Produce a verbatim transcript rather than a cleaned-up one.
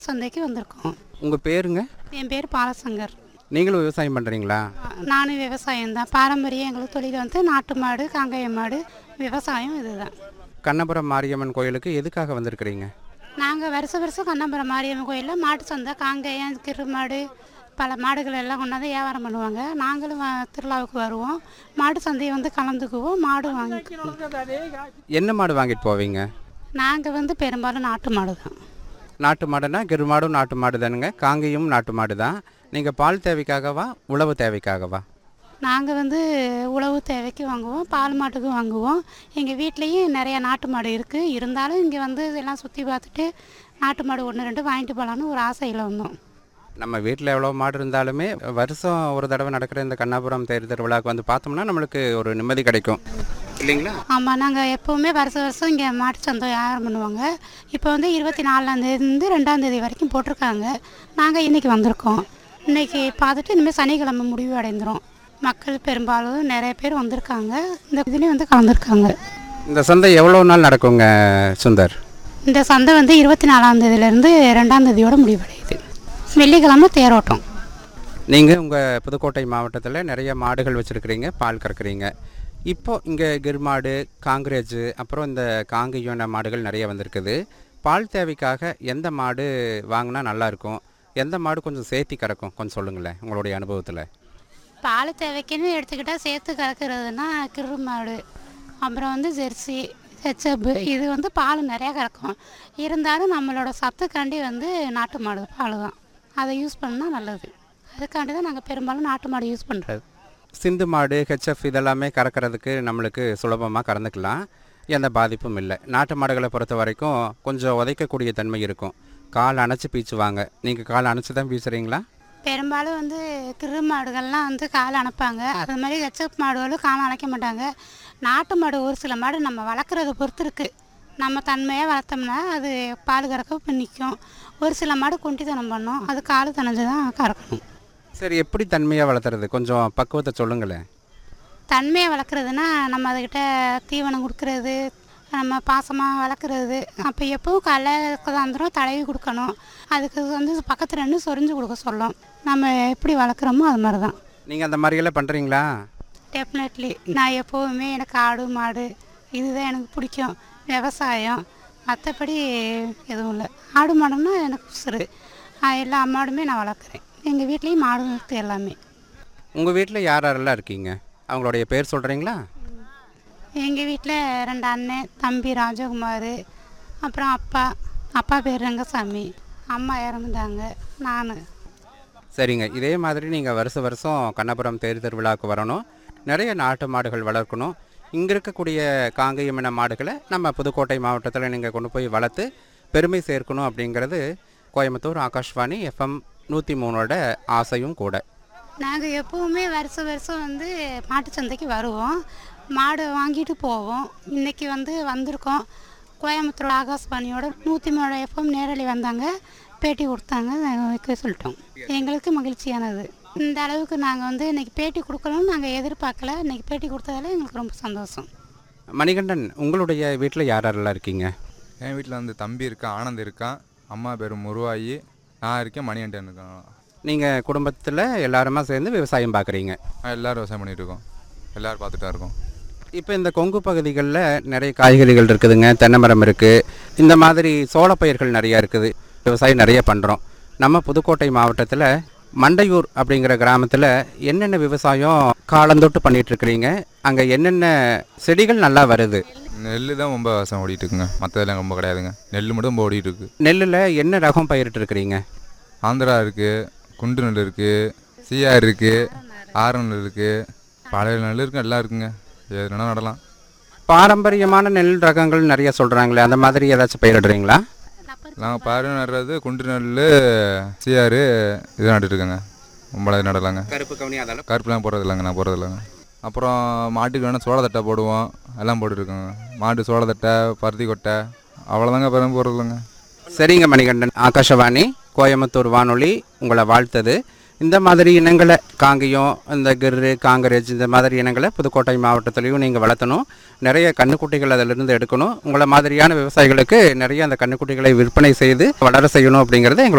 சந்தைக்கு வந்திருக்கோம். உங்கள் பேருங்க? என் பேர் பாலசங்கர். நீங்களும் விவசாயம் பண்ணுறீங்களா? நானும் விவசாயம் தான். பாரம்பரியம் எங்களுக்கு தொழில் வந்து நாட்டு மாடு, காங்கேய மாடு, விவசாயம் இதுதான். கண்ணபுரம் மாரியம்மன் கோயிலுக்கு எதுக்காக வந்திருக்கிறீங்க? நாங்கள் வருஷ வருஷம் கண்ணபுரம் மாரியம்மன் கோயிலில் மாட்டு சந்தை, காங்கேயம், கிரு மாடு, பல மாடுகள் எல்லாம் கொண்டாந்து வியாபாரம் பண்ணுவாங்க. நாங்களும் வ- திருவிழாவுக்கு வருவோம். மாட்டு சந்தையை வந்து கலந்துக்குவோம், மாடு வாங்கிக்குவோம். என்ன மாடு வாங்கிட்டு போவீங்க? நாங்கள் வந்து பெரும்பாலும் நாட்டு மாடு தான். நாட்டு மாடுனா கிரு மாடும் நாட்டு மாடு தானுங்க, காங்கேயும் நாட்டு மாடு தான். நீங்கள் பால் தேவைக்காகவா உழவு தேவைக்காகவா? நாங்கள் வந்து உழவு தேவைக்கு வாங்குவோம், பால் மாட்டுக்கு வாங்குவோம். எங்கள் வீட்லேயும் நிறையா நாட்டு மாடு இருக்குது. இருந்தாலும் இங்கே வந்து இதெல்லாம் சுற்றி பார்த்துட்டு நாட்டு மாடு ஒன்று ரெண்டு வாங்கிட்டு போகலான்னு ஒரு ஆசையில் வந்தோம். நம்ம வீட்டில் எவ்வளோ மாடு இருந்தாலுமே வருஷம் ஒரு தடவை நடக்கிற இந்த கண்ணபுரம் தேர் திருவிழாவுக்கு வந்து பார்த்தோம்னா நம்மளுக்கு ஒரு நிம்மதி கிடைக்கும் இல்லைங்களா? ஆமாம், நாங்கள் எப்போவுமே வருஷம் வருஷம் இங்கே மாட்டு சந்தை வியாபாரம் பண்ணுவாங்க. இப்போ வந்து இருபத்தி நாலாந்தேதிலேருந்து ரெண்டாந்தேதி வரைக்கும் போட்டிருக்காங்க. நாங்கள் இன்றைக்கி வந்திருக்கோம். இன்றைக்கி பார்த்துட்டு இனிமேல் சனிக்கிழமை முடிவு அடைந்துடும். மக்கள் பெரும்பாலும் நிறைய பேர் வந்திருக்காங்க. இந்த இதுலேயும் வந்து கலந்துருக்காங்க. இந்த சந்தை எவ்வளோ நாள் நடக்குங்க சுந்தர்? இந்த சந்தை வந்து இருபத்தி நாலாந்தேதியிலேருந்து ரெண்டாந்தேதியோட முடிவடையுது. வெள்ளிக்கிழமை தேரோட்டம். நீங்கள் உங்கள் புதுக்கோட்டை மாவட்டத்தில் நிறைய மாடுகள் வச்சுருக்கிறீங்க, பால் கறக்குறீங்க. இப்போது இங்கே கிர்மாடு, காங்கிரேஜ், அப்புறம் இந்த காங்கேயம் மாடுகள் நிறைய வந்திருக்குது. பால் தேவைக்காக எந்த மாடு வாங்கினா நல்லாயிருக்கும், எந்த மாடு கொஞ்சம் சேர்த்தி கறக்கும், கொஞ்சம் சொல்லுங்களேன் உங்களுடைய அனுபவத்தில். பால் தேவைக்குன்னு எடுத்துக்கிட்டால் சேர்த்து கறக்கிறதுனா கிரு மாடு, அப்புறம் வந்து ஜெர்சி, ஹெச்எப்பு, இது வந்து பால் நிறையா கறக்கும். இருந்தாலும் நம்மளோட சத்துக்காண்டி வந்து நாட்டு மாடு பால் தான், அதை யூஸ் பண்ணால் நல்லது. அதுக்காண்டி தான் நாங்கள் பெரும்பாலும் நாட்டு மாடு யூஸ் பண்ணுறது. சிந்து மாடு, ஹெச்எஃப் இதெல்லாமே கறக்கிறதுக்கு நம்மளுக்கு சுலபமாக கறந்துக்கலாம், எந்த பாதிப்பும் இல்லை. நாட்டு மாடுகளை பொறுத்த வரைக்கும் கொஞ்சம் உதைக்கக்கூடிய தன்மை இருக்கும், கால் அணைச்சி பீச்சுவாங்க. நீங்கள் கால் அணைச்சி தான் பீச்சுறீங்களா? பெரும்பாலும் வந்து கிரு மாடுகள்லாம் வந்து கால் அணைப்பாங்க. அது மாதிரி ஹெச்எப் மாடுகளும் கால் அணைக்க மாட்டாங்க. நாட்டு மாடு ஒரு சில மாடு நம்ம வளர்க்குறத பொறுத்து இருக்குது. நம்ம தன்மையாக வளர்த்தோம்னா அது பால் கறக்க நிற்கும். ஒரு சில மாடு குண்டித்தனம் பண்ணும், அது கால் தனைஞ்சு தான் கறக்கணும். சரி, எப்படி தன்மையாக வளர்த்துறது, கொஞ்சம் பக்குவத்தை சொல்லுங்களேன். தன்மையாக வளர்க்குறதுனா நம்ம அதுக்கிட்ட தீவனம் கொடுக்குறது, நம்ம பாசமாக வளர்க்குறது. அப்போ எப்பவும் கலக்கதாந்திரம் தடவி கொடுக்கணும். அதுக்கு வந்து பக்கத்தில் ரெண்டு சொரிஞ்சு கொடுக்க சொல்லும். நம்ம எப்படி வளர்க்குறோமோ அது மாதிரி தான். நீங்கள் அந்த மாதிரியெல்லாம் பண்ணுறீங்களா? டெஃபினெட்லி. நான் எப்போவுமே எனக்கு ஆடு மாடு இதுதான் எனக்கு பிடிக்கும், விவசாயம். மற்றபடி எதுவும் இல்லை. ஆடு மாடுன்னா எனக்கு உசுரு. எல்லா மாடுமே நான் வளர்க்குறேன். எங்கள் வீட்லேயும் மாடு இருக்குது எல்லாமே. உங்கள் வீட்டில் யார் யாரெல்லாம் இருக்கீங்க, அவங்களுடைய பேர் சொல்கிறீங்களா? எங்கள் வீட்டில் ரெண்டு அண்ணன், தம்பி ராஜகுமார், அப்புறம் அப்பா அப்பா பேர் ரங்கசாமி, அம்மா இறந்துட்டாங்க, நான். சரிங்க, இதே மாதிரி நீங்கள் வருஷ வருஷம் கண்ணபுரம் தேர் திருவிழாவுக்கு வரணும், நிறைய நாட்டு மாடுகள் வளர்க்கணும். இங்கே இருக்கக்கூடிய காங்கேயம் இன மாடுகளை நம்ம புதுக்கோட்டை மாவட்டத்தில் நீங்கள் கொண்டு போய் வளர்த்து பெருமை சேர்க்கணும் அப்படிங்கிறது கோயம்புத்தூர் ஆகாஷ்வாணி எஃப்எம் நூற்றி மூணோட ஆசையும் கூட. நாங்கள் எப்போவுமே வருஷம் வருஷம் வந்து மாட்டு சந்தைக்கு வருவோம், மாடு வாங்கிட்டு போவோம். இன்றைக்கி வந்து வந்திருக்கோம். கோயம்புத்தூர் ஆகாஷ்வாணியோட நூற்றி மூணு எஃப்எம் நேரடி வந்தாங்க, பேட்டி கொடுத்தாங்க, நாங்கள் வைக்க சொல்லிட்டோம். எங்களுக்கு மகிழ்ச்சியானது. இந்த அளவுக்கு நாங்கள் வந்து இன்றைக்கி பேட்டி கொடுக்கணும்னு நாங்கள் எதிர்பார்க்கல. இன்றைக்கி பேட்டி கொடுத்ததால எங்களுக்கு ரொம்ப சந்தோஷம். மணிகண்டன், உங்களுடைய வீட்டில் யார் யாரெல்லாம் இருக்கீங்க? என் வீட்டில் வந்து தம்பி இருக்கான், ஆனந்த் இருக்கான், அம்மா பேர் முருவாயி, நான் இருக்கேன், மணிகண்டன் இருக்கான். நீங்கள் குடும்பத்தில் எல்லாருமா சேர்ந்து விவசாயம் பார்க்குறீங்க? எல்லோரும் விவசாயம் பண்ணிகிட்டு இருக்கோம், எல்லோரும் பார்த்துட்டா இருக்கோம். இப்போ இந்த கொங்கு பகுதிகளில் நிறைய காய்கறிகள் இருக்குதுங்க, தென்னை மரம் இருக்குது, இந்த மாதிரி சோளப்பயிர்கள் நிறையா இருக்குது, விவசாயம் நிறைய பண்ணுறோம். நம்ம புதுக்கோட்டை மாவட்டத்தில் மண்டையூர் அப்படிங்கிற கிராமத்தில் என்னென்ன விவசாயம் காலந்தொட்டு பண்ணிகிட்ருக்கிறீங்க, அங்கே என்னென்ன செடிகள் நல்லா வருது? நெல் தான் ரொம்ப விவசாயம் ஓடிட்டு இருக்குங்க, மற்றதெல்லாம் ரொம்ப கிடையாதுங்க. நெல் மட்டும் ரொம்ப ஓடிட்டு இருக்கு. நெல்லில் என்ன ரகம் பயிரிட்டுருக்கிறீங்க? ஆந்திரா இருக்குது, குண்டு நெல் இருக்குது, சிஆர் இருக்குது, ஆறு நெல் இருக்குது, பழைய நெல் இருக்குது, எல்லாம் இருக்குங்க. எது வேணால் நடலாம். பாரம்பரியமான நெல் ரகங்கள் நிறைய சொல்கிறாங்களே, அந்த மாதிரி ஏதாச்சும் பயிரிடுறீங்களா? நாங்கள் பாரு நடுறது குண்டு நெல், சிஆர் இது நட்டுருக்கேங்க. ரொம்ப நடலாங்க. கருப்பு கவுனி அதெல்லாம் கருப்புலாம் போடுறது இல்லைங்க, நான் போடுறது இல்லைங்க. அப்புறம் மாட்டுக்கு வேணால் சோளத்தட்டை போடுவோம், எல்லாம் போட்டுருக்கோங்க. மாட்டு சோளத்தட்டை, பருத்தி கொட்டை, அவ்வளோதாங்க, பிறகு போடுறது இல்லைங்க. சரிங்க மணிகண்டன், ஆகாஷவாணி கோயம்புத்தூர் வானொலி உங்களை வாழ்த்தது. இந்த மாதிரி இனங்களை காங்கேயம், இந்த கிர்ரு, காங்கரேஜ் இந்த மாதிரி இனங்களை புதுக்கோட்டை மாவட்டத்திலையும் நீங்கள் வளர்த்தணும். நிறைய கன்றுக்குட்டிகள் அதிலிருந்து எடுக்கணும். உங்களை மாதிரியான விவசாயிகளுக்கு நிறைய அந்த கன்றுக்குட்டிகளை விற்பனை செய்து வளர செய்யணும் அப்படிங்கிறது எங்களோட